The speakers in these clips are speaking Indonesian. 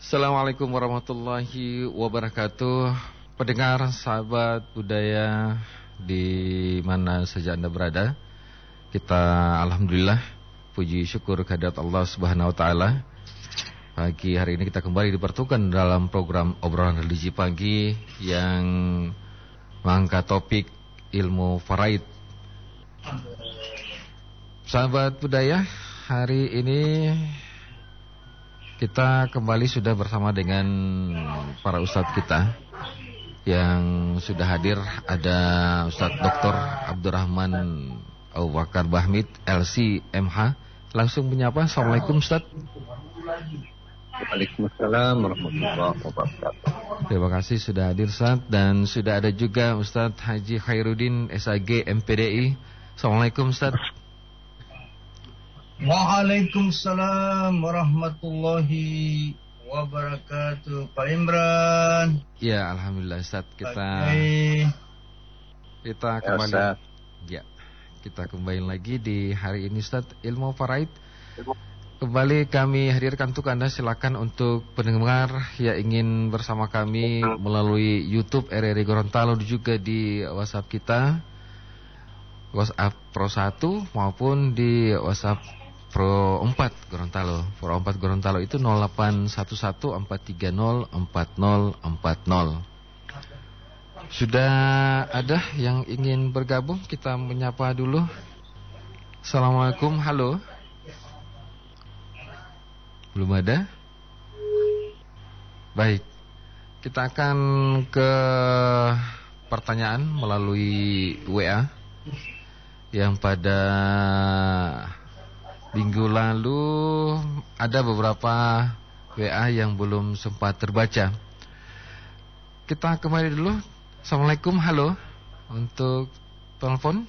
Assalamualaikum warahmatullahi wabarakatuh. Pendengar, sahabat budaya di mana saja Anda berada, kita alhamdulillah puji syukur kehadirat Allah Subhanahu wa taala. Pagi hari ini kita kembali dipertemukan dalam program obrolan religi pagi yang mengangkat topik ilmu faraid. Sahabat budaya, hari ini kita kembali sudah bersama dengan para ustadz kita yang sudah hadir. Ada Ustadz Dr. Abdurrahman Abu Bakar Bahmid, LC MH. Langsung menyapa. Assalamualaikum Ustadz. Waalaikumsalam warahmatullahi wabarakatuh. Terima kasih sudah hadir Ustadz. Dan sudah ada juga Ustadz Haji Khairuddin SAG MPDI. Assalamualaikum Ustadz. Waalaikumsalam warahmatullahi wabarakatuh. Pak Imran. Ya, alhamdulillah Ustaz, kita kembali. Ya, kita kembali lagi di hari ini Ustaz, ilmu faraid. Kembali kami hadirkan untuk Anda, silakan untuk pendengar yang ingin bersama kami melalui YouTube RRI Gorontalo, juga di WhatsApp kita, WhatsApp Pro 1 maupun di WhatsApp Pro 4 Gorontalo. Pro 4 Gorontalo itu 081143040440. Sudah ada yang ingin bergabung, kita menyapa dulu. Assalamualaikum, halo. Belum ada? Baik, kita akan ke pertanyaan melalui WA yang pada minggu lalu ada beberapa WA yang belum sempat terbaca. Kita kembali dulu. Assalamualaikum, halo. Untuk telepon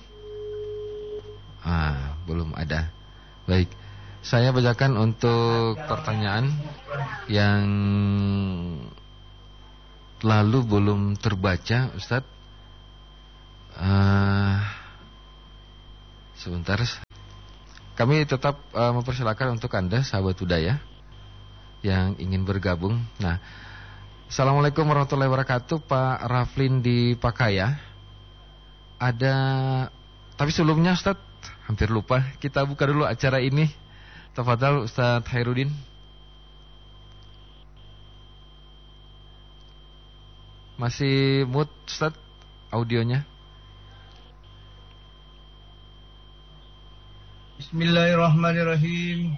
belum ada. Baik, saya bacakan untuk pertanyaan yang lalu belum terbaca, Ustadz. Sebentar. Kami tetap mempersilakan untuk Anda, sahabat budaya, yang ingin bergabung. Nah, Assalamualaikum warahmatullahi wabarakatuh, Pak Raflin di Pakaya. Tapi sebelumnya Ustadz, hampir lupa, kita buka dulu acara ini. Tafadhal Ustadz Khairuddin. Masih mute Ustadz audionya. Bismillahirrahmanirrahim.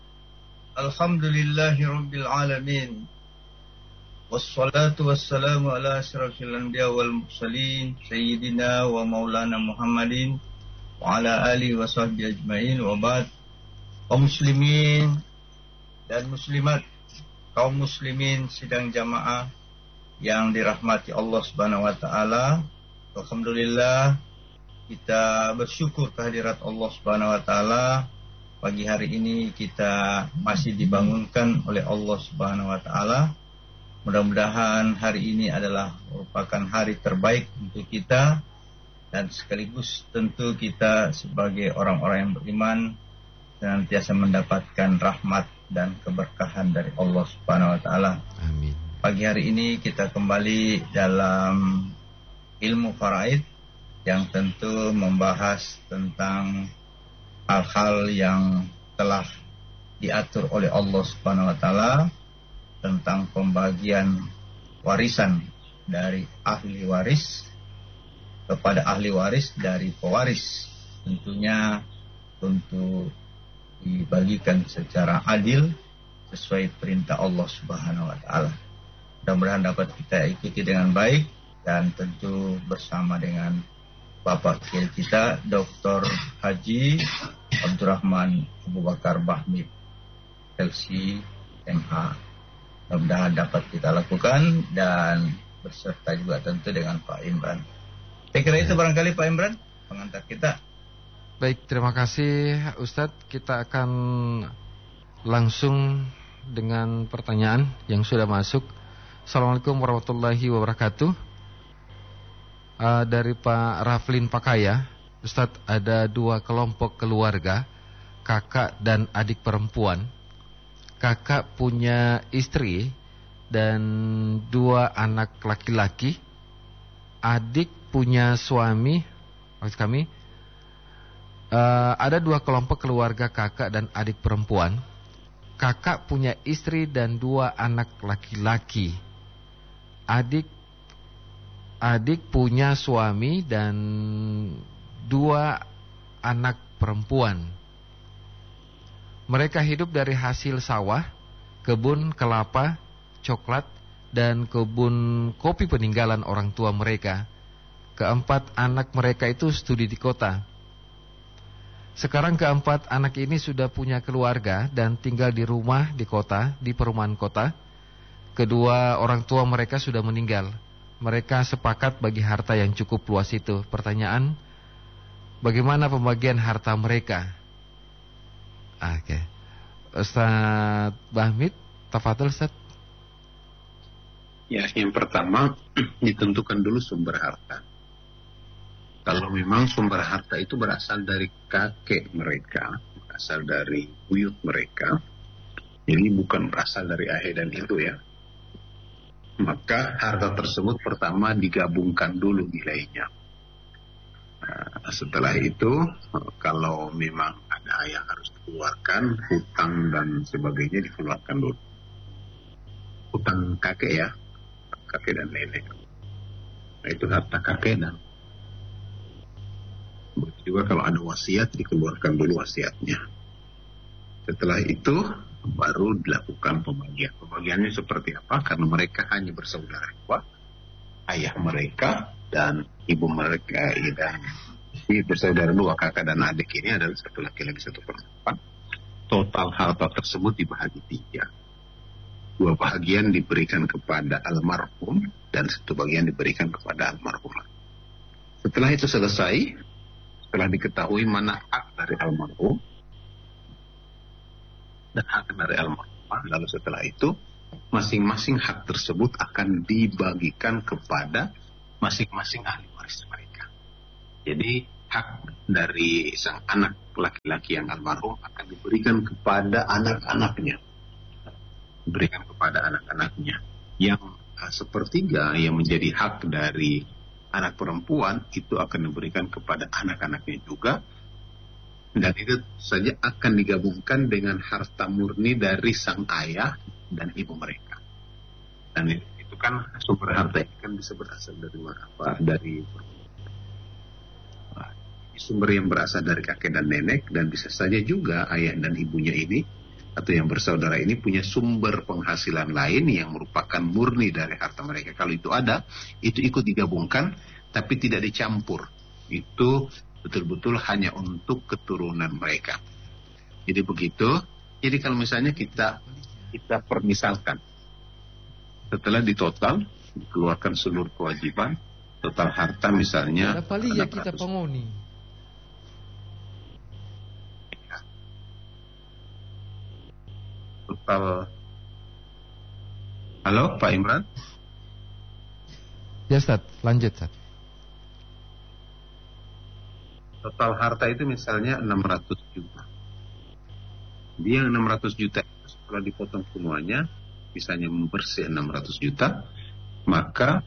Alhamdulillahirabbil alamin. Wassalatu wassalamu ala asyrafil anbiya wal mursalin sayyidina wa maulana Muhammadin wa ala alihi wa sahbihi ajmain, wa ba'd. Kaum muslimin dan muslimat, kaum muslimin sidang jamaah yang dirahmati Allah Subhanahu wa taala, alhamdulillah kita bersyukur kehadirat Allah Subhanahu wa taala. Pagi hari ini kita masih dibangunkan oleh Allah Subhanahu wa taala. Mudah-mudahan hari ini adalah merupakan hari terbaik untuk kita, dan sekaligus tentu kita sebagai orang-orang yang beriman senantiasa mendapatkan rahmat dan keberkahan dari Allah Subhanahu wa taala. Amin. Pagi hari ini kita kembali dalam ilmu faraid yang tentu membahas tentang hal-hal yang telah diatur oleh Allah Subhanahu wa taala tentang pembagian warisan dari ahli waris kepada ahli waris dari pewaris. Tentunya untuk dibagikan secara adil sesuai perintah Allah Subhanahu wa taala. Mudah-mudahan dapat kita ikuti dengan baik, dan tentu bersama dengan Bapak Kiai kita Dr. Haji Abdurrahman Abu Bakar Bahmid, LC MH. Mudah-mudahan dapat kita lakukan, dan berserta juga tentu dengan Pak Imran. Saya kira itu barangkali Pak Imran, pengantar kita. Baik, terima kasih Ustadz. Kita akan langsung dengan pertanyaan yang sudah masuk. Assalamualaikum warahmatullahi wabarakatuh. Dari Pak Raflin Pakaya, Ustadz, ada 2 kelompok keluarga, kakak dan adik perempuan. kakak punya istri dan 2 anak laki-laki, adik punya suami. Maksud kami, ada 2 kelompok keluarga kakak dan adik perempuan. Kakak punya istri dan 2 anak laki-laki. Adik punya suami dan 2 anak perempuan. Mereka hidup dari hasil sawah, kebun kelapa, coklat, dan kebun kopi peninggalan orang tua mereka. Keempat anak mereka itu studi di kota. Sekarang keempat anak ini sudah punya keluarga dan tinggal di rumah di kota, di perumahan kota. Kedua orang tua mereka sudah meninggal. Mereka sepakat bagi harta yang cukup luas itu. Pertanyaan, bagaimana pembagian harta mereka? Oke. Ustaz Bahmid, tafadhol Ustaz. Ya, yang pertama ditentukan dulu sumber harta. Kalau memang sumber harta itu berasal dari kakek mereka, berasal dari buyut mereka, jadi bukan berasal dari ayah dan ibu ya, maka harta tersebut pertama digabungkan dulu nilainya. Setelah itu, kalau memang ada yang harus dikeluarkan, hutang dan sebagainya dikeluarkan dulu. Hutang kakek ya, kakek dan nenek. Nah, itu harta kakek dan begitu juga kalau ada wasiat dikeluarkan dulu wasiatnya. Setelah itu baru dilakukan pembagian. Pembagiannya seperti apa? Karena mereka hanya bersaudara dua, ayah mereka dan ibu mereka dan bersaudara dua, kakak dan adik ini adalah satu laki-laki satu perempuan. Total harta tersebut dibagi 3. 2 bagian diberikan kepada almarhum dan 1 bagian diberikan kepada almarhumah. Setelah itu selesai, setelah diketahui mana hak dari almarhum dan hak dari almarhumah, lalu setelah itu masing-masing hak tersebut akan dibagikan kepada masing-masing ahli waris mereka. Jadi hak dari sang anak laki-laki yang almarhum akan diberikan kepada anak-anaknya. Diberikan kepada anak-anaknya. Yang sepertiga yang menjadi hak dari anak perempuan itu akan diberikan kepada anak-anaknya juga. Dan itu saja akan digabungkan dengan harta murni dari sang ayah dan ibu mereka. Dan itu kan sumber harta ini kan bisa berasal dari apa? Dari sumber yang berasal dari kakek dan nenek, dan bisa saja juga ayah dan ibunya ini atau yang bersaudara ini punya sumber penghasilan lain yang merupakan murni dari harta mereka. Kalau itu ada, itu ikut digabungkan tapi tidak dicampur. Itu betul-betul hanya untuk keturunan mereka. Jadi begitu. Jadi kalau misalnya kita permisalkan, setelah ditotal dikeluarkan seluruh kewajiban, total harta misalnya berapa ya kita pengoni? Total. Halo Pak Imran? Ya Ustaz, lanjut Ustaz. Total harta itu misalnya 600 juta. Dia 600 juta itu setelah dipotong semuanya, misalnya membersih 600 juta, maka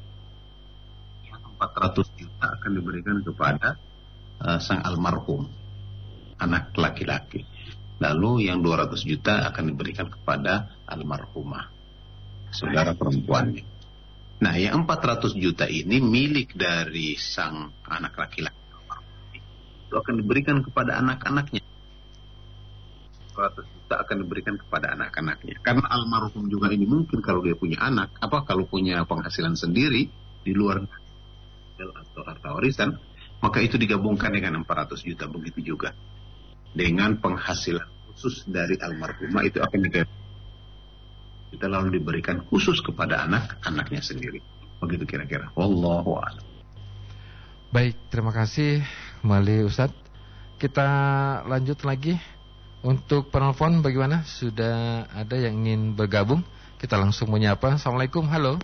400 juta akan diberikan kepada sang almarhum, anak laki-laki. Lalu yang 200 juta akan diberikan kepada almarhumah, saudara perempuannya. Nah, yang 400 juta ini milik dari sang anak laki-laki. Itu akan diberikan kepada anak-anaknya. 400 juta akan diberikan kepada anak-anaknya. Karena almarhum juga ini mungkin kalau dia punya anak, kalau punya penghasilan sendiri di luar atau harta warisan, maka itu digabungkan dengan 400 juta. Begitu juga dengan penghasilan khusus dari almarhumah, itu akan kita lalu diberikan khusus kepada anak-anaknya sendiri. Begitu kira-kira. Wallahu a'lam. Baik, terima kasih kembali Ustadz. Kita lanjut lagi. Untuk penelpon bagaimana? Sudah ada yang ingin bergabung? Kita langsung menyapa. Assalamualaikum, halo.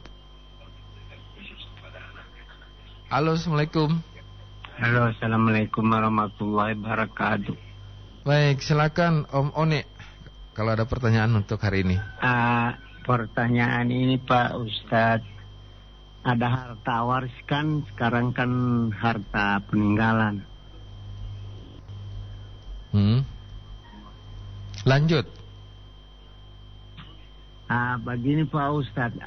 Halo, assalamualaikum. Halo, assalamualaikum warahmatullahi wabarakatuh. Baik, silakan Om One. kalau ada pertanyaan untuk hari ini. Pertanyaan ini Pak Ustadz, ada harta waris kan, sekarang kan harta peninggalan. Lanjut. Begini Pak Ustadz,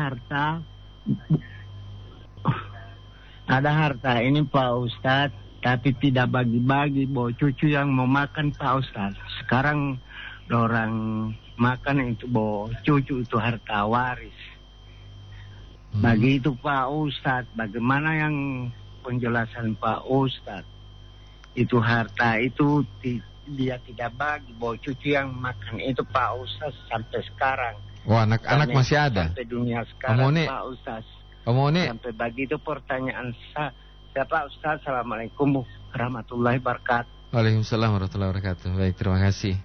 ada harta ini Pak Ustadz, tapi tidak bagi-bagi, bawa cucu yang mau makan Pak Ustadz. Sekarang orang makan itu bawa cucu, itu harta waris. Bagi itu Pak Ustadz, bagaimana yang penjelasan Pak Ustadz? Itu harta itu dia tidak bagi, bawa cucu yang makan itu Pak Ustadz sampai sekarang. Wah, anak-anak masih ada. Sampai dunia sekarang Pak Ustadz. Sampai begitu pertanyaan saya Pak Ustadz. Assalamualaikum warahmatullahi wabarakatuh. Waalaikumsalam warahmatullahi wabarakatuh. Baik, terima kasih.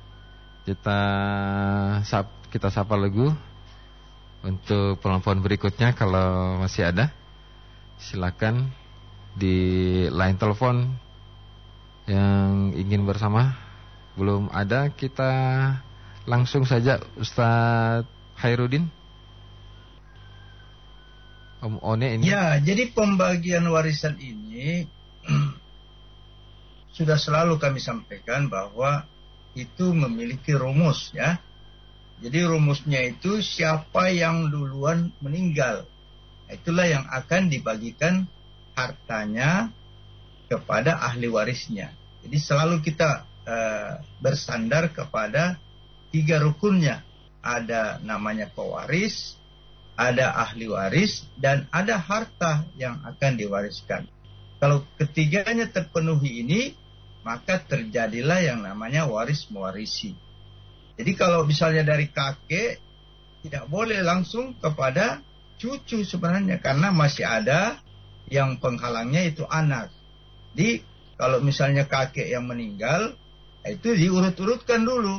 Kita sapa lagu untuk penelpon berikutnya kalau masih ada. Silakan di line telepon yang ingin bersama. Belum ada, kita langsung saja Ustadz Khairuddin. Om One ini. Ya, jadi pembagian warisan ini sudah selalu kami sampaikan bahwa itu memiliki rumus ya. Jadi rumusnya itu siapa yang duluan meninggal, itulah yang akan dibagikan hartanya kepada ahli warisnya. Jadi selalu kita bersandar kepada 3 rukunnya. Ada namanya pewaris, ada ahli waris, dan ada harta yang akan diwariskan. Kalau ketiganya terpenuhi ini, maka terjadilah yang namanya waris mewarisi. Jadi kalau misalnya dari kakek, tidak boleh langsung kepada cucu sebenarnya, karena masih ada yang penghalangnya itu anak. Jadi kalau misalnya kakek yang meninggal, itu diurut-urutkan dulu.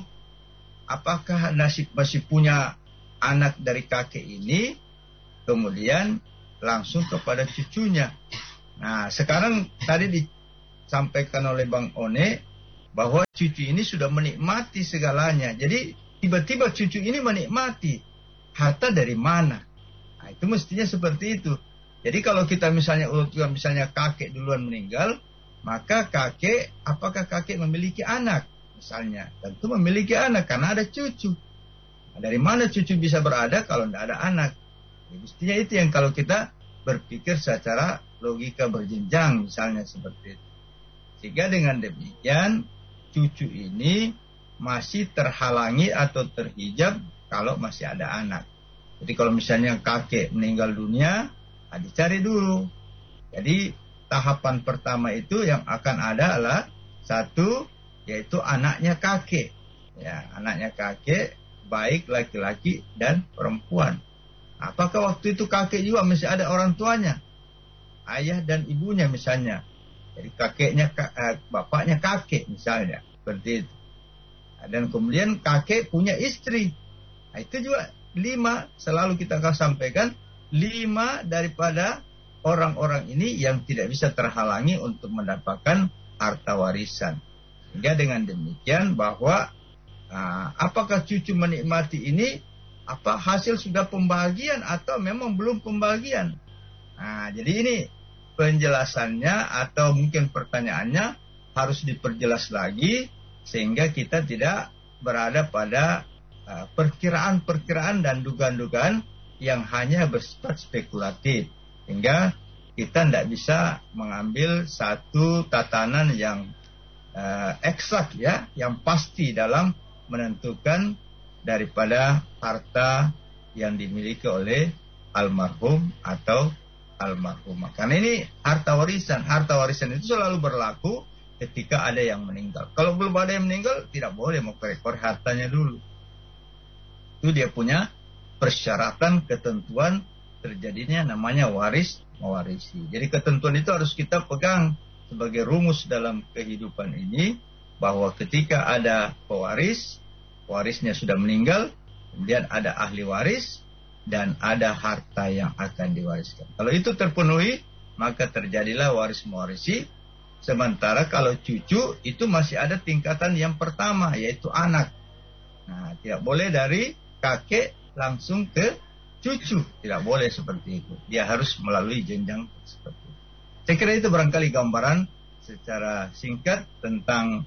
Apakah masih punya anak dari kakek ini, kemudian langsung kepada cucunya. Nah, sekarang tadi disampaikan oleh Bang One bahwa cucu ini sudah menikmati segalanya. Jadi tiba-tiba cucu ini menikmati. Harta dari mana? Nah, itu mestinya seperti itu. Jadi kalau kita misalnya urutkan, misalnya kakek duluan meninggal, maka apakah kakek memiliki anak? Misalnya, tentu memiliki anak karena ada cucu. Nah, dari mana cucu bisa berada kalau tidak ada anak? Ya, mestinya itu yang kalau kita berpikir secara logika berjenjang, misalnya seperti itu. Sehingga dengan demikian, cucu ini masih terhalangi atau terhijab kalau masih ada anak. Jadi kalau misalnya kakek meninggal dunia, dicari dulu. Jadi tahapan pertama itu yang akan ada adalah satu, yaitu anaknya kakek. Ya, anaknya kakek baik laki-laki dan perempuan. Apakah waktu itu kakek juga masih ada orang tuanya? Ayah dan ibunya misalnya. Jadi kakeknya, bapaknya kakek misalnya. Seperti itu. Dan kemudian kakek punya istri. Nah, itu juga 5, selalu kita akan sampaikan 5 daripada orang-orang ini yang tidak bisa terhalangi untuk mendapatkan harta warisan. Sehingga dengan demikian bahwa apakah cucu menikmati ini, apa hasil sudah pembagian atau memang belum pembagian. Nah, jadi ini penjelasannya atau mungkin pertanyaannya harus diperjelas lagi sehingga kita tidak berada pada perkiraan-perkiraan dan dugaan-dugaan yang hanya bersifat spekulatif. Sehingga kita tidak bisa mengambil satu tatanan yang eksak ya, yang pasti dalam menentukan daripada harta yang dimiliki oleh almarhum atau almarhumah. Karena ini harta warisan. Harta warisan itu selalu berlaku ketika ada yang meninggal. Kalau belum ada yang meninggal, tidak boleh mengkorek-korek hartanya dulu. Itu dia punya persyaratan, ketentuan terjadinya namanya waris mewarisi. Jadi ketentuan itu harus kita pegang sebagai rumus dalam kehidupan ini, bahwa ketika ada pewaris, warisnya sudah meninggal, kemudian ada ahli waris, dan ada harta yang akan diwariskan. Kalau itu terpenuhi, maka terjadilah waris mewarisi. Sementara kalau cucu, itu masih ada tingkatan yang pertama, yaitu anak. Nah, tidak boleh dari kakek langsung ke cucu, tidak boleh seperti itu. Dia harus melalui jenjang seperti itu. Saya kira itu barangkali gambaran secara singkat tentang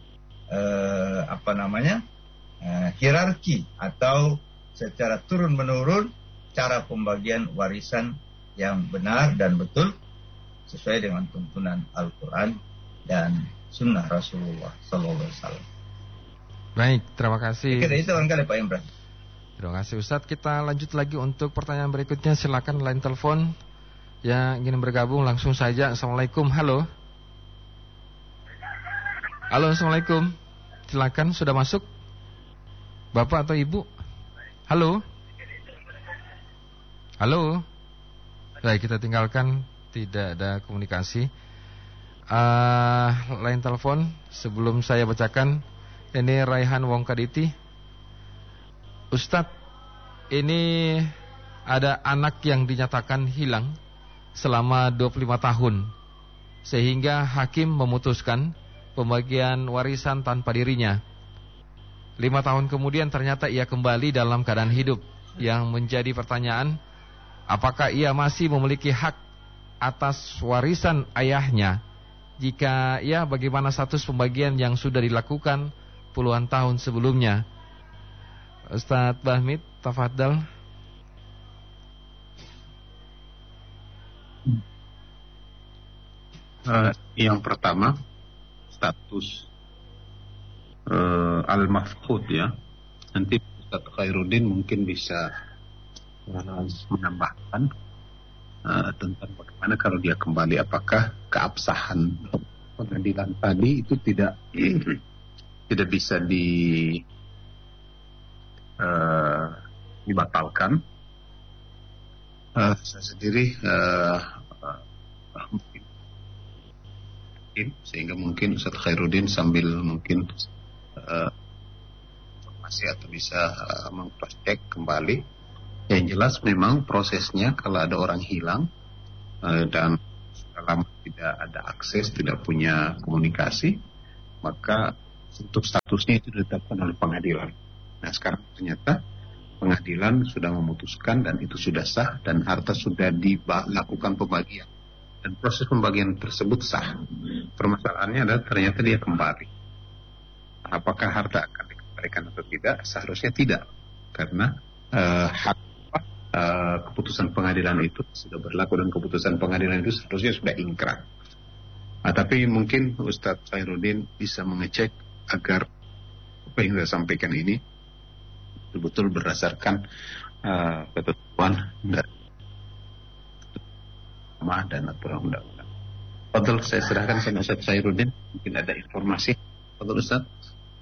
hierarki atau secara turun menurun cara pembagian warisan yang benar dan betul sesuai dengan tuntunan Al-Quran dan Sunnah Rasulullah SAW. Baik, terima kasih. Saya kira itu barangkali Pak Imran. Terima kasih Ustadz. Kita lanjut lagi untuk pertanyaan berikutnya. Silakan line telepon yang ingin bergabung langsung saja. Assalamualaikum. Halo. Halo, assalamualaikum. Silakan, sudah masuk Bapak atau Ibu? Halo. Halo. Baik, kita tinggalkan, tidak ada komunikasi. Line telepon sebelum saya bacakan. Ini Raihan Wongkaditi. Ustadz, ini ada anak yang dinyatakan hilang selama 25 tahun, sehingga hakim memutuskan pembagian warisan tanpa dirinya. 5 tahun kemudian ternyata ia kembali dalam keadaan hidup. Yang menjadi pertanyaan, apakah ia masih memiliki hak atas warisan ayahnya? Jika ya, bagaimana status pembagian yang sudah dilakukan puluhan tahun sebelumnya? Ustadz Bahmid, tafadhal. Yang pertama, status al-mafqud ya. Nanti Ustadz Khairuddin mungkin bisa menambahkan tentang bagaimana kalau dia kembali, apakah keabsahan pengadilan tadi itu tidak bisa dibatalkan. Saya sendiri sehingga mungkin Ustadz Khairuddin sambil mungkin informasi atau bisa meng-cross-check kembali. Yang jelas memang prosesnya kalau ada orang hilang dan sudah lama tidak ada akses, tidak punya komunikasi, maka untuk statusnya itu ditetapkan oleh pengadilan. Nah, sekarang ternyata pengadilan sudah memutuskan dan itu sudah sah dan harta sudah dilakukan pembagian. Dan proses pembagian tersebut sah. Permasalahannya adalah ternyata dia kembali. Apakah harta akan dikembalikan atau tidak? Seharusnya tidak. Karena keputusan pengadilan itu sudah berlaku dan keputusan pengadilan itu seharusnya sudah ingkrah. Tapi mungkin Ustadz Khairuddin bisa mengecek agar apa yang saya sampaikan ini betul-betul berdasarkan ketentuan dan aturan undang-undang. Fadl, saya serahkan sama Ustadz Khairuddin, mungkin ada informasi. Fadl Ustadz.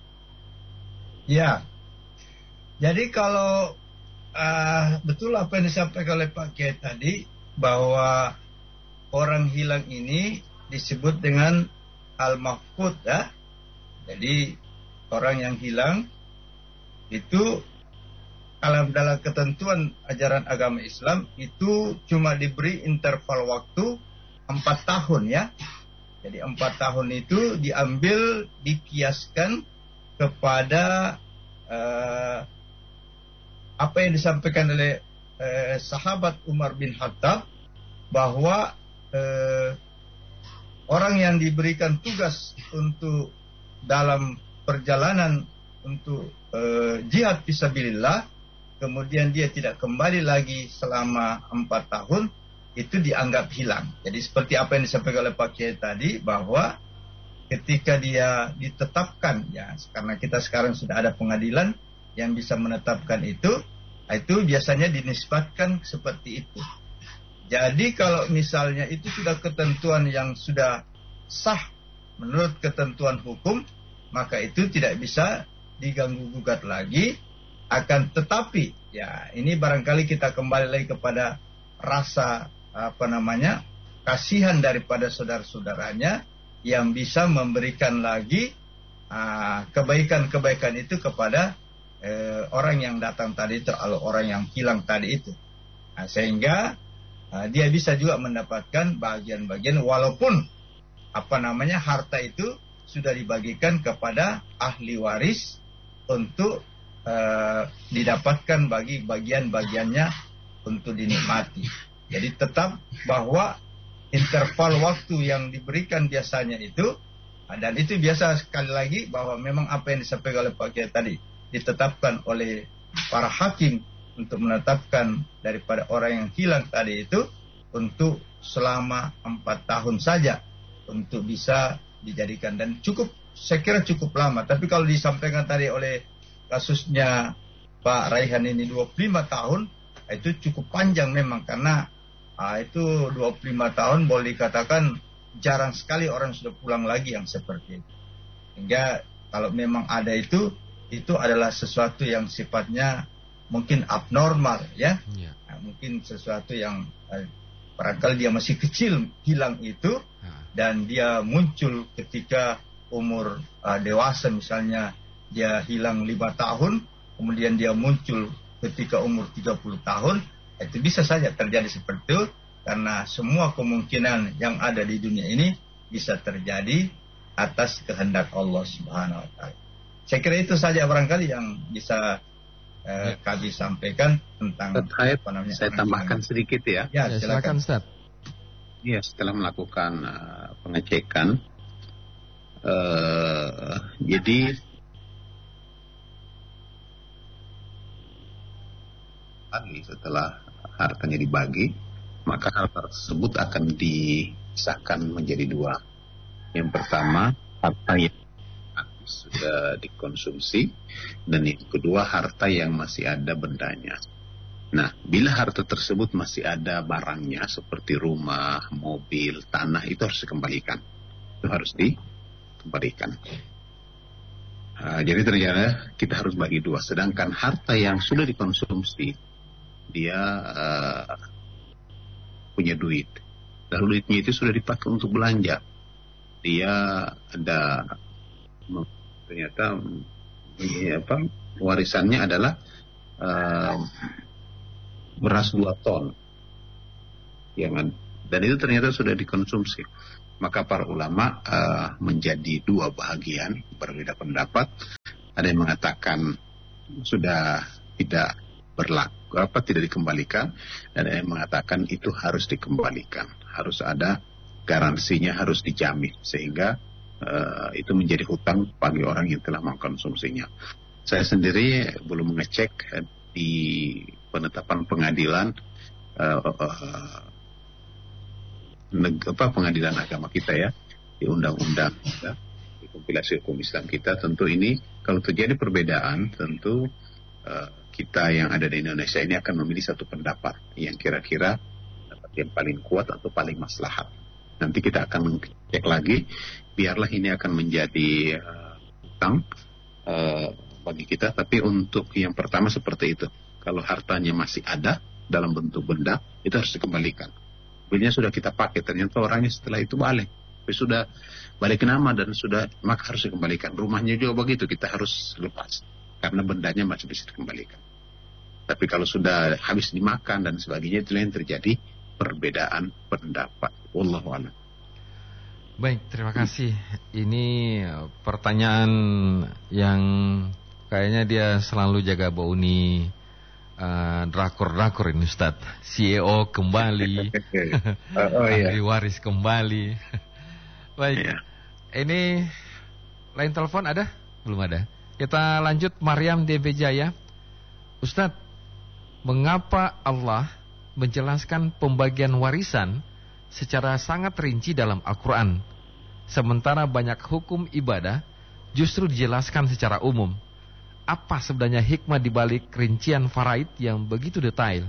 Ya, jadi kalau betul apa yang disampaikan oleh Pak Kiai tadi, bahwa orang hilang ini disebut dengan al-mafqud ya. Jadi orang yang hilang itu dalam ketentuan ajaran agama Islam itu cuma diberi interval waktu 4 tahun ya. Jadi 4 tahun itu diambil, dikiaskan kepada apa yang disampaikan oleh sahabat Umar bin Khattab, bahwa orang yang diberikan tugas untuk dalam perjalanan untuk jihad fisabilillah, kemudian dia tidak kembali lagi selama 4 tahun, itu dianggap hilang. Jadi seperti apa yang disampaikan oleh Pak Kiai tadi, bahwa ketika dia ditetapkan ya, karena kita sekarang sudah ada pengadilan yang bisa menetapkan itu biasanya dinisbatkan seperti itu. Jadi kalau misalnya itu sudah ketentuan yang sudah sah menurut ketentuan hukum, maka itu tidak bisa diganggu gugat lagi. Akan tetapi ya, ini barangkali kita kembali lagi kepada rasa kasihan daripada saudara-saudaranya yang bisa memberikan lagi kebaikan-kebaikan itu kepada orang yang datang tadi itu, orang yang hilang tadi itu. Sehingga dia bisa juga mendapatkan bagian-bagian, walaupun harta itu sudah dibagikan kepada ahli waris untuk didapatkan bagi bagian-bagiannya untuk dinikmati. Jadi tetap bahwa interval waktu yang diberikan biasanya itu, dan itu biasa sekali lagi bahwa memang apa yang disampaikan oleh Pak Kiai tadi ditetapkan oleh para hakim untuk menetapkan daripada orang yang hilang tadi itu untuk selama 4 tahun saja untuk bisa dijadikan, dan cukup, saya kira cukup lama. Tapi kalau disampaikan tadi oleh kasusnya Pak Raihan ini 25 tahun, itu cukup panjang memang, karena itu 25 tahun boleh dikatakan jarang sekali orang sudah pulang lagi yang seperti itu. Sehingga kalau memang ada itu adalah sesuatu yang sifatnya mungkin abnormal, ya. Nah, mungkin sesuatu yang barangkali dia masih kecil hilang itu, dan dia muncul ketika umur dewasa, misalnya dia hilang 5 tahun, kemudian dia muncul ketika umur 30 tahun, itu bisa saja terjadi seperti itu, karena semua kemungkinan yang ada di dunia ini bisa terjadi atas kehendak Allah Subhanahu wa Ta'ala. Saya kira itu saja barangkali yang bisa kami sampaikan tentang apa namanya. Saya tambahkan sedikit ya. Ya, silakan Ustaz. Ya, setelah melakukan pengecekan, jadi setelah hartanya dibagi, maka harta tersebut akan dipisahkan menjadi 2. Yang pertama, harta yang sudah dikonsumsi, dan yang kedua, harta yang masih ada bendanya. Nah, bila harta tersebut masih ada barangnya seperti rumah, mobil, tanah, itu harus dikembalikan. Itu harus dikembalikan. Jadi ternyata kita harus bagi 2. Sedangkan harta yang sudah dikonsumsi, dia punya duit, lalu duitnya itu sudah dipakai untuk belanja. Dia ada ternyata warisannya adalah beras 2 ton, dan itu ternyata sudah dikonsumsi. Maka para ulama menjadi 2 bahagian, berbeda pendapat. Ada yang mengatakan sudah tidak berlaku, tidak dikembalikan, dan ada yang mengatakan itu harus dikembalikan, harus ada garansinya, harus dijamin, sehingga itu menjadi hutang bagi orang yang telah mengkonsumsinya. Saya sendiri belum mengecek di penetapan pengadilan pengadilan agama kita ya, di undang-undang ya, di kompilasi hukum Islam kita. Tentu ini kalau terjadi perbedaan, tentu kita yang ada di Indonesia ini akan memilih satu pendapat yang kira-kira pendapat yang paling kuat atau paling maslahat. Nanti kita akan cek lagi, biarlah ini akan menjadi hutang bagi kita. Tapi untuk yang pertama seperti itu, kalau hartanya masih ada dalam bentuk benda, itu harus dikembalikan. Mobilnya sudah kita pakai, ternyata orangnya setelah itu balik, tapi sudah balik nama dan sudah, maka harus dikembalikan. Rumahnya juga begitu, kita harus lepas karena bendanya masih bisa dikembalikan. Tapi kalau sudah habis dimakan dan sebagainya, itu yang terjadi perbedaan pendapat. Wallahu a'lam. Baik, terima kasih. Ini pertanyaan yang kayaknya dia selalu jaga Bauni drakor-drakor ini, Ustaz. CEO kembali, ahli waris kembali. Baik, ini line telepon ada? Belum ada. Kita lanjut, Maryam DB Jaya. Ustaz, mengapa Allah menjelaskan pembagian warisan secara sangat rinci dalam Al-Quran, sementara banyak hukum ibadah justru dijelaskan secara umum? Apa sebenarnya hikmah dibalik rincian faraid yang begitu detail?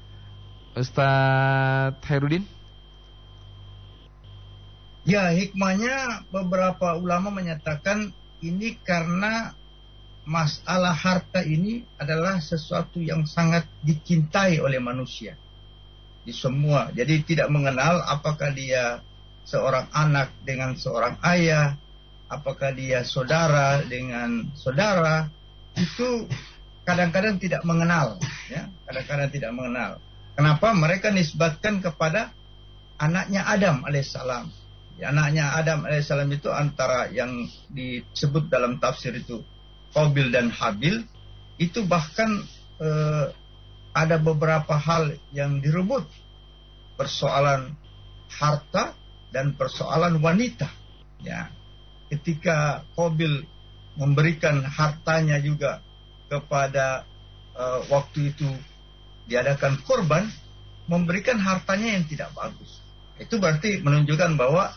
Ustaz Khairuddin? Ya, hikmahnya beberapa ulama menyatakan ini karena masalah harta ini adalah sesuatu yang sangat dicintai oleh manusia di semua. Jadi tidak mengenal apakah dia seorang anak dengan seorang ayah, apakah dia saudara dengan saudara, itu kadang-kadang tidak mengenal, ya, kadang-kadang tidak mengenal. Kenapa? Mereka nisbatkan kepada anaknya Adam alaihissalam. Ya, anaknya Adam alaihissalam itu antara yang disebut dalam tafsir itu Qabil dan Habil, itu bahkan ada beberapa hal yang direbut, persoalan harta dan persoalan wanita. Ya, ketika Qabil memberikan hartanya juga kepada waktu itu diadakan korban, memberikan hartanya yang tidak bagus. Itu berarti menunjukkan bahwa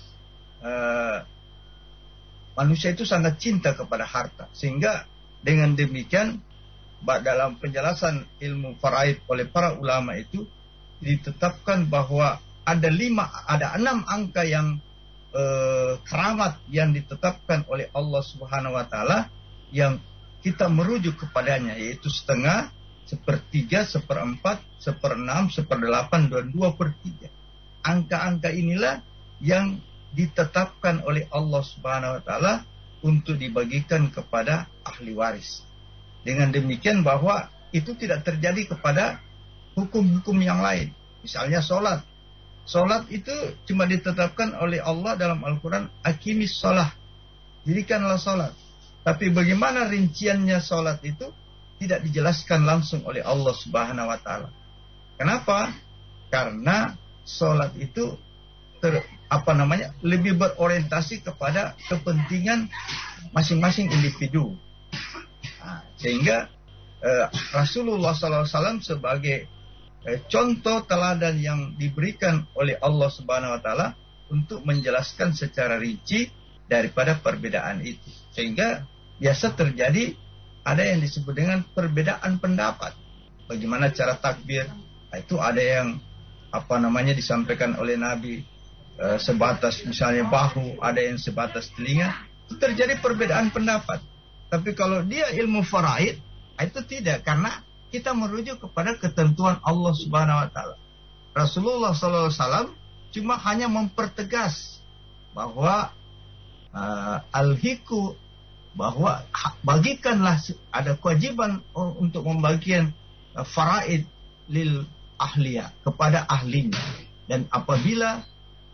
manusia itu sangat cinta kepada harta, sehingga dengan demikian dalam penjelasan ilmu faraid oleh para ulama itu ditetapkan bahwa ada 6 angka yang keramat yang ditetapkan oleh Allah Subhanahu wa taala yang kita merujuk kepadanya, yaitu setengah, 1/3, 1/4, 1/6, 1/8 dan 2/3. Angka-angka inilah yang ditetapkan oleh Allah Subhanahu wa taala untuk dibagikan kepada ahli waris. Dengan demikian bahwa itu tidak terjadi kepada hukum-hukum yang lain. Misalnya sholat. Sholat itu cuma ditetapkan oleh Allah dalam Al-Quran, aqimis sholah, dirikanlah sholat. Tapi bagaimana rinciannya sholat itu tidak dijelaskan langsung oleh Allah Subhanahu wa taala. Kenapa? Karena sholat itu lebih berorientasi kepada kepentingan masing-masing individu. Sehingga Rasulullah SAW sebagai contoh teladan yang diberikan oleh Allah Subhanahu wa taala untuk menjelaskan secara rinci daripada perbedaan itu. Sehingga biasa terjadi ada yang disebut dengan perbedaan pendapat. Bagaimana cara takbir? Itu ada yang disampaikan oleh Nabi sebatas misalnya bahu, ada yang sebatas telinga. Itu terjadi perbedaan pendapat. Tapi kalau dia ilmu faraid, itu tidak, karena kita merujuk kepada ketentuan Allah Subhanahu wa taala. Rasulullah SAW cuma hanya mempertegas bahwa al-hiku, bahwa bagikanlah, ada kewajiban untuk membagikan faraid lil ahliyah, kepada ahlinya. Dan apabila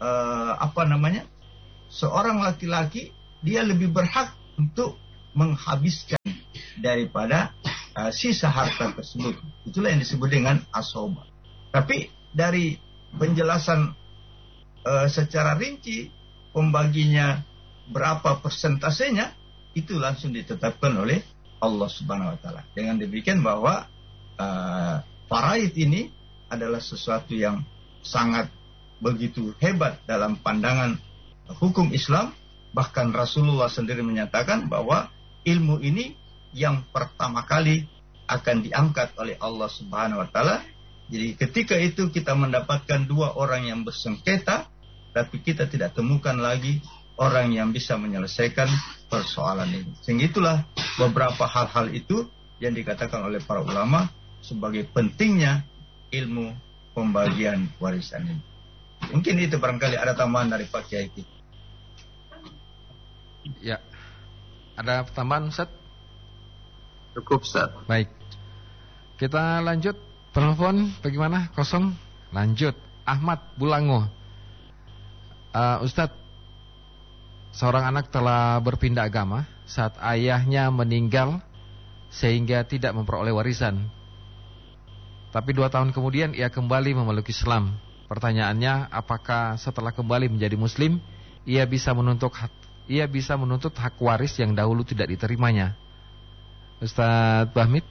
seorang laki-laki, dia lebih berhak untuk menghabiskan daripada sisa harta tersebut. Itulah yang disebut dengan asoba. Tapi dari penjelasan secara rinci, pembaginya berapa persentasenya, itu langsung ditetapkan oleh Allah Subhanahu wa taala. Dengan demikian bahwa faraid ini adalah sesuatu yang sangat begitu hebat dalam pandangan hukum Islam. Bahkan Rasulullah sendiri menyatakan bahwa ilmu ini yang pertama kali akan diangkat oleh Allah Subhanahu wa taala. Jadi ketika itu kita mendapatkan 2 orang yang bersengketa, tapi kita tidak temukan lagi orang yang bisa menyelesaikan persoalan ini. Sehingga itulah beberapa hal-hal itu yang dikatakan oleh para ulama sebagai pentingnya ilmu pembagian warisan ini. Mungkin itu barangkali ada tambahan dari Pak Kiai. Ya, ada tambahan Ustaz? Cukup Ustaz. Baik, kita lanjut. Telepon bagaimana? Kosong. Lanjut. Ahmad Bulango. Ustaz, seorang anak telah berpindah agama saat ayahnya meninggal sehingga tidak memperoleh warisan. Tapi 2 tahun kemudian ia kembali memeluk Islam. Pertanyaannya, apakah setelah kembali menjadi Muslim ia bisa menuntut hak waris yang dahulu tidak diterimanya? Ustaz Bahmid.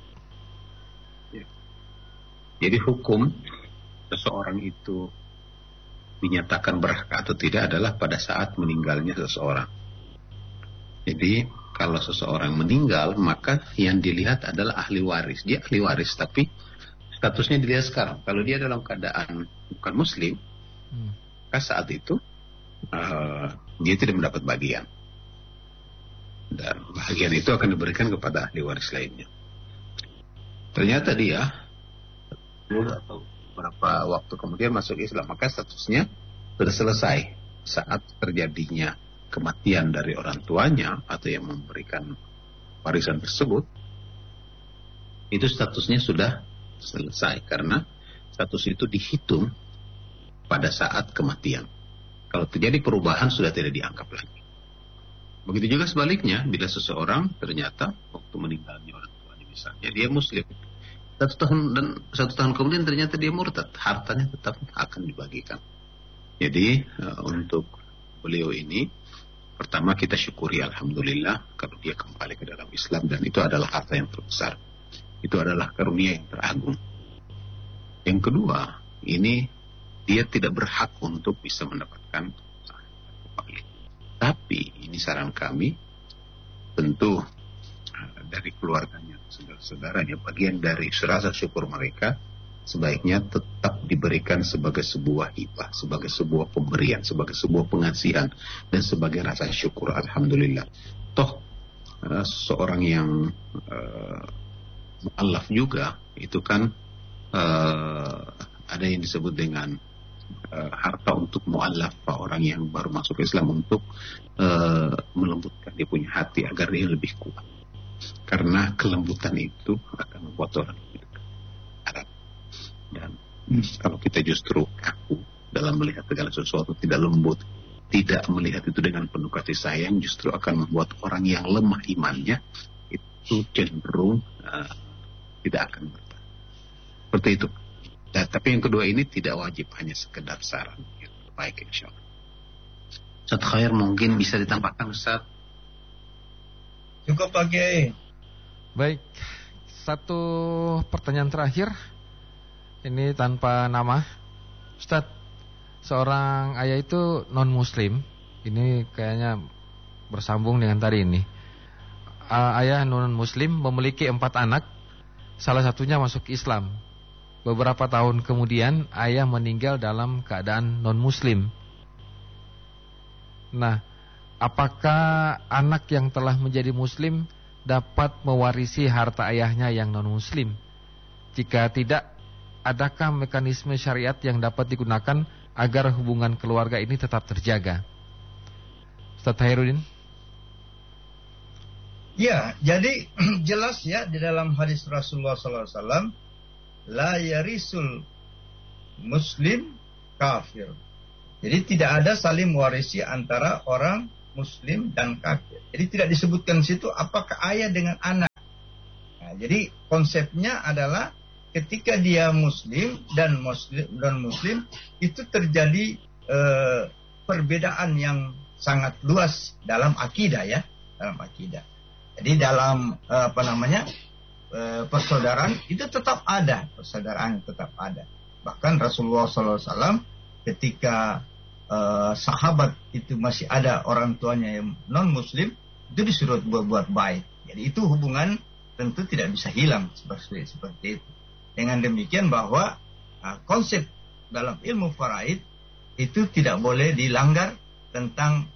Jadi hukum seseorang itu dinyatakan berhak atau tidak adalah pada saat meninggalnya seseorang. Jadi kalau seseorang meninggal, maka yang dilihat adalah ahli waris. Dia ahli waris, tapi statusnya dilihat sekarang. Kalau dia dalam keadaan bukan Muslim, maka saat itu dia tidak mendapat bagian. Dan bagian itu akan diberikan kepada ahli waris lainnya. Ternyata dia atau beberapa waktu kemudian masuk Islam, maka statusnya sudah selesai saat terjadinya kematian dari orang tuanya atau yang memberikan warisan tersebut. Itu statusnya sudah selesai karena status itu dihitung pada saat kematian. Kalau terjadi perubahan sudah tidak dianggap lagi. Begitu juga sebaliknya, bila seseorang ternyata waktu meninggalnya orang tuanya misalnya dia muslim, satu tahun kemudian ternyata dia murtad, hartanya tetap akan dibagikan. Jadi untuk beliau ini, pertama kita syukuri alhamdulillah kalau dia kembali ke dalam Islam, dan itu adalah harta yang terbesar, itu adalah karunia yang teragung. Yang kedua, ini dia tidak berhak untuk bisa mendapatkan kembali. Tapi ini saran kami, tentu dari keluarganya, saudara-saudaranya, bagian dari rasa syukur mereka sebaiknya tetap diberikan sebagai sebuah hibah, sebagai sebuah pemberian, sebagai sebuah pengasihan, dan sebagai rasa syukur alhamdulillah. Toh seorang yang mu'allaf juga itu kan ada yang disebut dengan harta untuk mu'allaf, orang yang baru masuk Islam, untuk melembutkan dia punya hati agar dia lebih kuat, karena kelembutan itu akan membuat orang lebih dekat. Dan kalau kita justru kaku dalam melihat segala sesuatu, tidak lembut, tidak melihat itu dengan penuh kasih sayang, justru akan membuat orang yang lemah imannya itu cenderung tidak akan bertahan. Seperti itu. Nah, tapi yang kedua ini tidak wajib, hanya sekedar saran. Baik, insya Allah. Ustaz Khair mungkin bisa ditambahkan, Ustaz? Cukup Pak Kiai. Baik, satu pertanyaan terakhir. Ini tanpa nama. Ustaz, seorang ayah itu non-muslim. Ini kayaknya bersambung dengan tadi ini. Ayah non-muslim memiliki 4 anak, salah satunya masuk Islam. Beberapa tahun kemudian ayah meninggal dalam keadaan non-muslim. Nah, apakah anak yang telah menjadi muslim dapat mewarisi harta ayahnya yang non-muslim? Jika tidak, adakah mekanisme syariat yang dapat digunakan agar hubungan keluarga ini tetap terjaga? Ustaz Hairudin? Ya, jadi jelas ya di dalam hadis Rasulullah SAW, la yarisul muslim kafir. Jadi tidak ada saling mewarisi antara orang muslim dan kafir. Jadi tidak disebutkan situ apakah ayah dengan anak. Nah, jadi konsepnya adalah ketika dia muslim dan muslim itu terjadi perbedaan yang sangat luas dalam akidah ya, dalam akidah. Jadi dalam persaudaraan itu tetap ada, persaudaraan tetap ada. Bahkan Rasulullah SAW ketika sahabat itu masih ada orang tuanya yang non muslim, itu disuruh buat baik. Jadi itu hubungan tentu tidak bisa hilang seperti itu. Dengan demikian bahwa konsep dalam ilmu faraid itu tidak boleh dilanggar tentang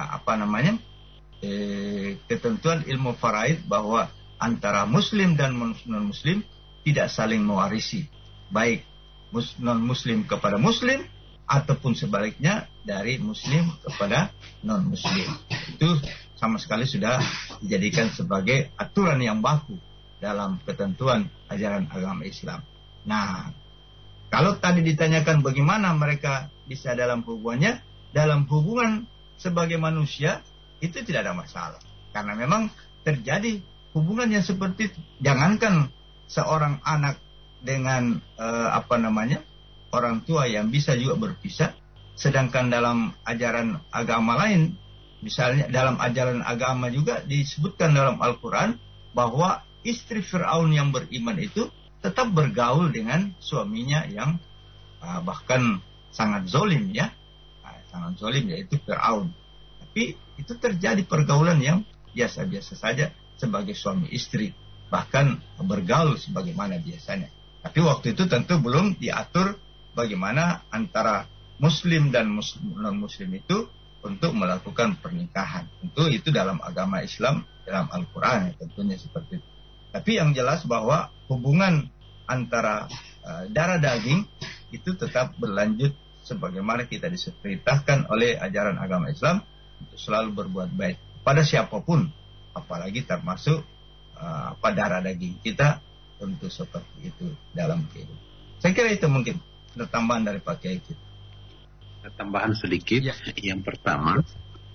ketentuan ilmu faraid bahwa antara muslim dan non-muslim tidak saling mewarisi, baik non-muslim kepada muslim ataupun sebaliknya dari muslim kepada non-muslim. Itu sama sekali sudah dijadikan sebagai aturan yang baku dalam ketentuan ajaran agama Islam. Nah, kalau tadi ditanyakan bagaimana mereka bisa dalam hubungan sebagai manusia, itu tidak ada masalah. Karena memang terjadi hubungan yang seperti itu. Jangankan seorang anak dengan orang tua yang bisa juga berpisah, sedangkan dalam ajaran agama lain, misalnya dalam ajaran agama juga disebutkan dalam Al-Quran bahwa istri Fir'aun yang beriman itu tetap bergaul dengan suaminya yang bahkan sangat zolim ya, sangat zolim, yaitu Fir'aun. Tapi itu terjadi pergaulan yang biasa-biasa saja sebagai suami istri, bahkan bergaul sebagaimana biasanya. Tapi waktu itu tentu belum diatur bagaimana antara muslim dan non-muslim itu untuk melakukan pernikahan. Tentu itu dalam agama Islam, dalam Al-Quran ya, tentunya seperti itu. Tapi yang jelas bahwa hubungan antara darah daging itu tetap berlanjut sebagaimana kita diperintahkan oleh ajaran agama Islam untuk selalu berbuat baik pada siapapun, apalagi termasuk darah daging kita, tentu seperti itu dalam kehidupan. Saya kira itu mungkin ada tambahan dari Pak Kiai kita. Tambahan sedikit ya. Yang pertama,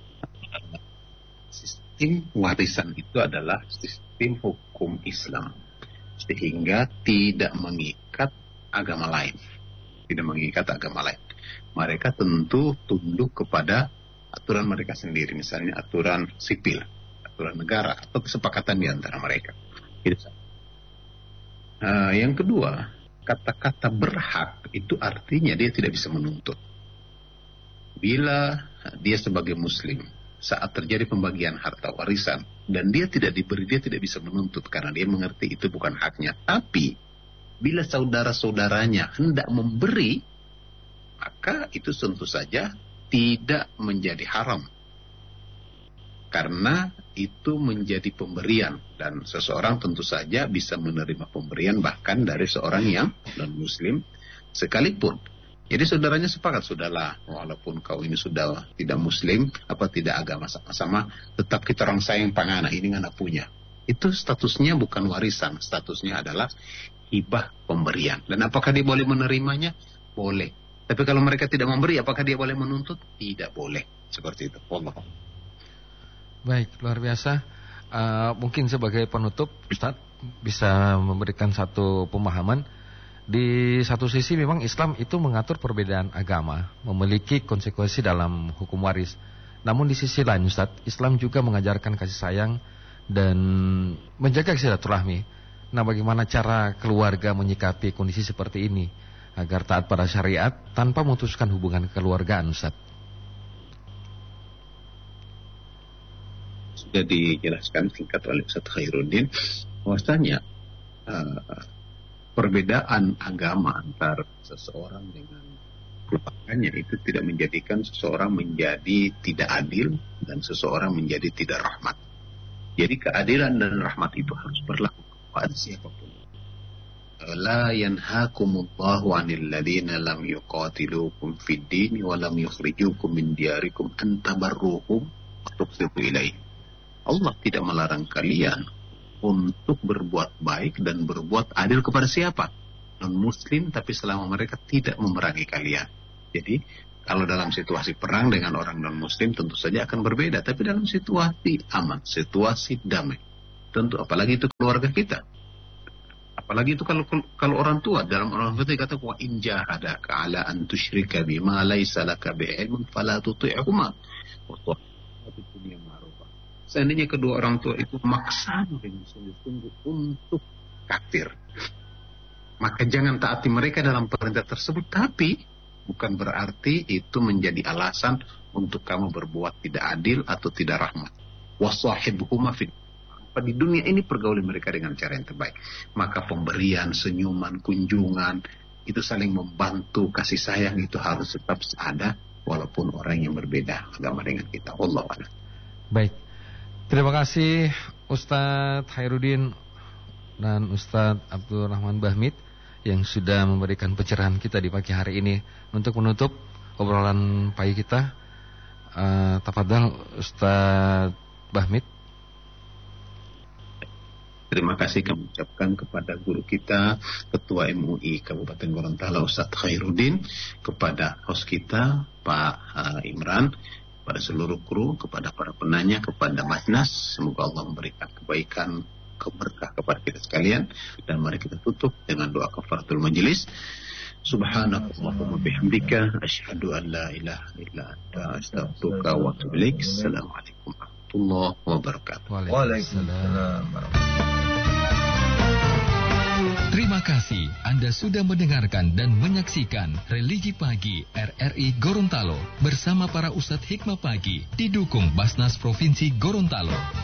sistem warisan itu adalah sistem hukum Islam. sehingga tidak mengikat agama lain. Tidak mengikat agama lain. Mereka tentu tunduk kepada aturan mereka sendiri, misalnya aturan sipil, aturan negara, atau kesepakatan di antara mereka. Yang kedua, kata-kata berhak itu artinya dia tidak bisa menuntut. Bila dia sebagai muslim, saat terjadi pembagian harta warisan, dan dia tidak diberi, dia tidak bisa menuntut, karena dia mengerti itu bukan haknya. Tapi, bila saudara-saudaranya hendak memberi, maka itu tentu saja tidak menjadi haram. Karena itu menjadi pemberian. Dan seseorang tentu saja bisa menerima pemberian bahkan dari seorang yang non-muslim sekalipun. Jadi saudaranya sepakat, sudahlah, walaupun kau ini sudah tidak muslim, tidak agama sama-sama, tetap kita orang sayang pangana, ini anak punya. Itu statusnya bukan warisan, statusnya adalah hibah pemberian. Dan apakah dia boleh menerimanya? Boleh. Tapi kalau mereka tidak memberi, apakah dia boleh menuntut? Tidak boleh. Seperti itu. Allah. Baik, luar biasa. Mungkin sebagai penutup, Ustaz bisa memberikan satu pemahaman. Di satu sisi memang Islam itu mengatur perbedaan agama, memiliki konsekuensi dalam hukum waris. Namun di sisi lain, Ustaz, Islam juga mengajarkan kasih sayang dan menjaga silaturahmi. Nah, bagaimana cara keluarga menyikapi kondisi seperti ini agar taat pada syariat tanpa memutuskan hubungan kekeluargaan, Ustaz? Sudah dijelaskan singkat oleh Ustaz Khairuddin, bahwasanya perbedaan agama antara seseorang dengan keluarganya itu tidak menjadikan seseorang menjadi tidak adil dan seseorang menjadi tidak rahmat. Jadi keadilan dan rahmat itu harus berlaku kepada siapapun. La yanhaakumullahu 'anil ladzina lam yuqatilukum fid din wa lam yukhrijukum min diyarikum an tabarruhum wa tuqsitu ilaihim. Allah tidak melarang kalian untuk berbuat baik dan berbuat adil kepada siapa? Non-muslim, tapi selama mereka tidak memerangi kalian. Jadi, kalau dalam situasi perang dengan orang non-muslim tentu saja akan berbeda. Tapi dalam situasi aman, situasi damai, tentu apalagi itu keluarga kita. Apalagi itu kalau orang tua, dalam orang tua kata wa in jahadaka ala an tusyrika bima laisa laka bi'ilmun fala tuti'huma wa ta'ati dunya ma'rufah. Seandainya kedua orang tua itu maksa dengan sungguh-sungguh untuk kafir, maka jangan taati mereka dalam perintah tersebut. Tapi bukan berarti itu menjadi alasan untuk kamu berbuat tidak adil atau tidak rahmat. Wasahibhuma fid, di dunia ini pergauli mereka dengan cara yang terbaik. Maka pemberian, senyuman, kunjungan itu saling membantu, kasih sayang itu harus tetap ada walaupun orang yang berbeda agama dengan kita. Wallahu a'lam. Baik, terima kasih Ustadz Khairuddin dan Ustadz Abdul Rahman Bahmid yang sudah memberikan pencerahan kita di pagi hari ini. Untuk menutup obrolan pagi kita, tafadhal Ustadz Bahmid. Terima kasih kami ucapkan kepada guru kita, Ketua MUI Kabupaten Gorontalo Ustadz Khairuddin, kepada host kita Pak Imran, pada seluruh kru, kepada para penanya, kepada Majnas. Semoga Allah memberikan kebaikan, keberkah kepada kita sekalian. Dan mari kita tutup dengan doa kafaratul majelis. Subhanakallahumma bihamdika asyhadu an la ilaha illa anta astaghfiruka wa atubu ilaik. Assalamualaikum warahmatullahi wabarakatuh. Waalaikumsalam. Terima kasih Anda sudah mendengarkan dan menyaksikan Religi Pagi RRI Gorontalo bersama para Ustadz Hikmah Pagi didukung Basnas Provinsi Gorontalo.